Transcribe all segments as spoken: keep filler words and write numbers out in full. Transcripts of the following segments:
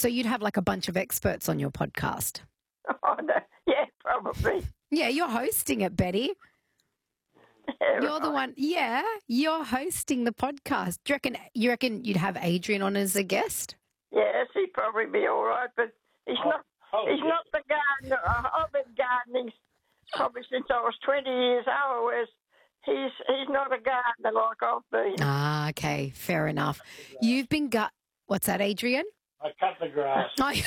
So you'd have like a bunch of experts on your podcast. Oh, no. Yeah, probably. Yeah, you're hosting it, Betty. Yeah, You're the right. one. Yeah, you're hosting the podcast. Do you reckon, you reckon you'd have Adrian on as a guest? Yes, he'd probably be all right, but he's Oh, not. oh, He's yeah. not the gardener. Uh, I've been gardening probably since I was twenty years old. Whereas he's he's not a gardener like I've been. Ah, okay, fair enough. You've been gut. What's that, Adrian? I cut the grass.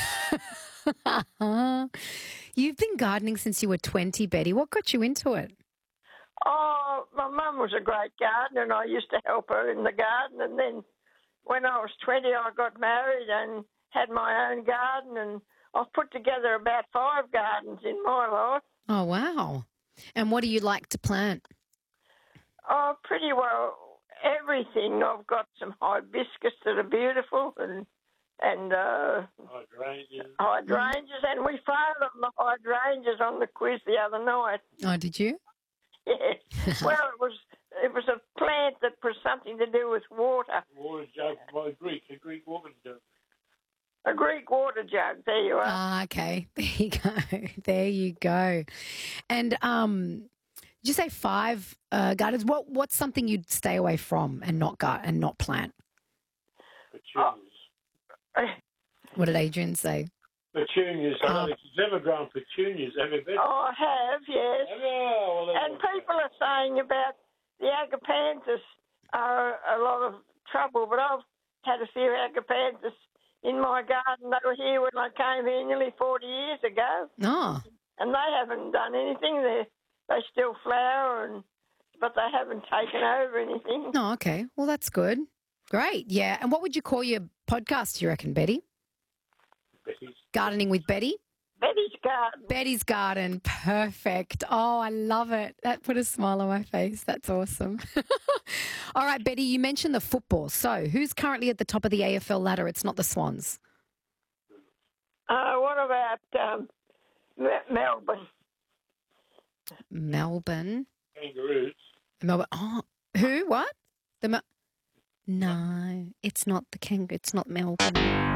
Oh. You've been gardening since you were twenty, Betty. What got you into it? Oh, my mum was a great gardener, and I used to help her in the garden. And then when I was twenty, I got married and had my own garden, and I've put together about five gardens in my life. Oh, wow. And what do you like to plant? Oh, pretty well everything. I've got some hibiscus that are beautiful, and and uh, Hydrangeas. hydrangeas, and we failed on the hydrangeas on the quiz the other night. Oh, did you? Yes. Well, it was it was a plant that was something to do with water. Water jug by Greek, a Greek woman jug. A Greek water jug. There you are. Ah, okay. There you go. There you go. And um, did you say five uh, gardens? What What's something you'd stay away from and not gut and not plant? Petunias. What did Adrian say? Petunias. I Oh. don't think she's ever grown petunias, ever been. Oh, I have, yes. Oh, well, And people are saying about the agapanthus are a lot of trouble, but I've had a few agapanthus in my garden. They were here when I came here nearly forty years ago, Oh, and they haven't done anything. They they still flower, and but they haven't taken over anything. oh, okay. Well, that's good. Great. Yeah. And what would you call your podcast, you reckon, Betty? Betty's. Gardening with Betty? Betty's garden. Betty's Garden. Perfect. Oh, I love it. That put a smile on my face. That's awesome. All right, Betty, you mentioned the football. So who's currently at the top of the A F L ladder? It's not the Swans. Uh, what about um, M- Melbourne? Melbourne. Kangaroos. Melbourne. Oh, who? What? The Mel- No, it's not the Kangaroo. It's not Melbourne.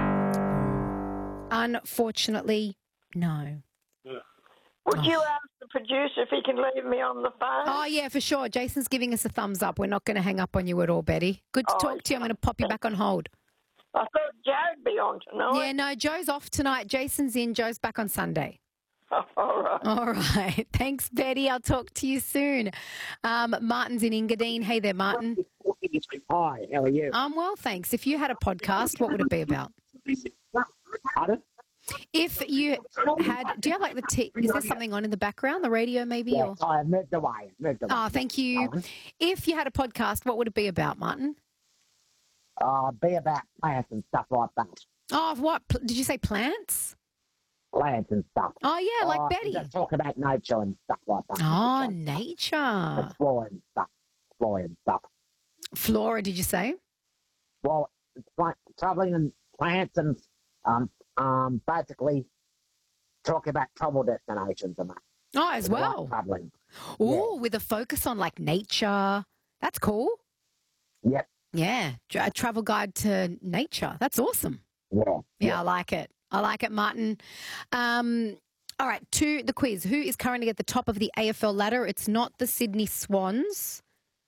Unfortunately, no. Would you ask the producer if he can leave me on the phone? Oh, yeah, for sure. Jason's giving us a thumbs up. We're not going to hang up on you at all, Betty. Good to Oh, talk to you. I'm going to pop you back on hold. I thought Joe'd be on tonight. Yeah, no, Joe's off tonight. Jason's in. Joe's back on Sunday. Oh, all right. All right. Thanks, Betty. I'll talk to you soon. Um, Martin's in Engadine. Hey there, Martin. Hi, how are you? I'm well, thanks. If you had a podcast, what would it be about? Pardon? If you had, do you have like the, t- is there something on in the background, the radio maybe? Or? Yes, I moved away. Moved away. Oh, thank you. If you had a podcast, what would it be about, Martin? Uh, be about plants and stuff like that. Oh, what? Pl- Did you say plants? Plants and stuff. Oh, yeah, like Uh, Betty. just Talk about nature and stuff like that. Oh, Just nature. Exploring stuff. Exploring stuff. Flora, did you say? Well, it's like traveling and plants and um um basically talk about travel destinations and that. Oh, as Like well. traveling. Oh, with a focus on like nature. That's cool. Yep. Yeah, Tra- a travel guide to nature. That's awesome. Yeah. Yeah, I like it. I like it, Martin. Um, all right, to the quiz. Who is currently at the top of the A F L ladder? It's not the Sydney Swans.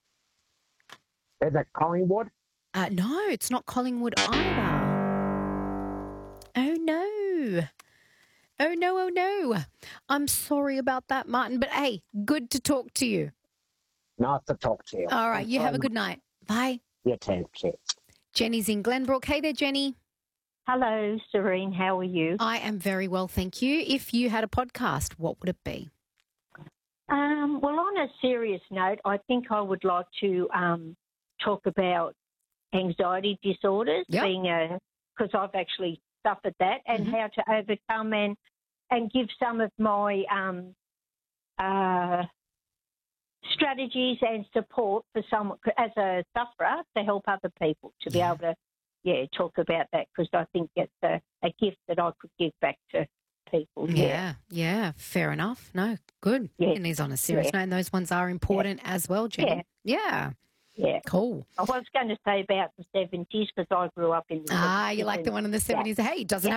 Is it Collingwood? Uh, no, it's not Collingwood either. Oh, no. Oh, no, oh, no. I'm sorry about that, Martin. But, hey, good to talk to you. Nice to talk to you. All right, you have a good night. Bye. You too. Cheers. Jenny's in Glenbrook. Hey there, Jenny. Hello, Serene. How are you? I am very well, thank you. If you had a podcast, what would it be? Um, well, on a serious note, I think I would like to um, talk about anxiety disorders, Yep. being a because I've actually suffered that, and Mhm. how to overcome and and give some of my um, uh, strategies and support for someone as a sufferer to help other people to be Yeah. able to, yeah, talk about that because I think it's a, a gift that I could give back to people. Yeah, yeah, fair enough. No, good. Yeah. And he's on a serious Yeah. note, and those ones are important as well, Jenny. Yeah. yeah. Cool. I was going to say about the seventies because I grew up in the Ah, you seventies like the and- one in the seventies. Hey, doesn't Yeah.